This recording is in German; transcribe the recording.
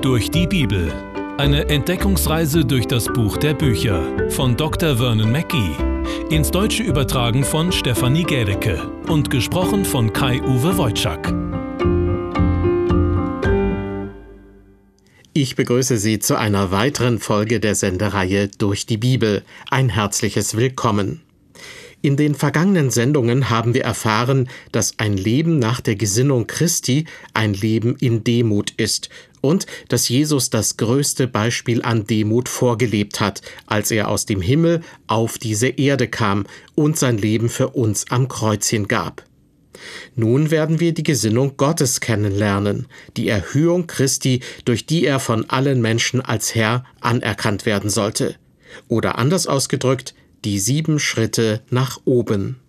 Durch die Bibel. Eine Entdeckungsreise durch das Buch der Bücher von Dr. Vernon Mackey. Ins Deutsche übertragen von Stefanie Gädecke und gesprochen von Kai-Uwe Wojczak. Ich begrüße Sie zu einer weiteren Folge der Sendereihe Durch die Bibel. Ein herzliches Willkommen. In den vergangenen Sendungen haben wir erfahren, dass ein Leben nach der Gesinnung Christi ein Leben in Demut ist und dass Jesus das größte Beispiel an Demut vorgelebt hat, als er aus dem Himmel auf diese Erde kam und sein Leben für uns am Kreuz hingab. Nun werden wir die Gesinnung Gottes kennenlernen, die Erhöhung Christi, durch die er von allen Menschen als Herr anerkannt werden sollte. Oder anders ausgedrückt, die 7 Schritte nach oben.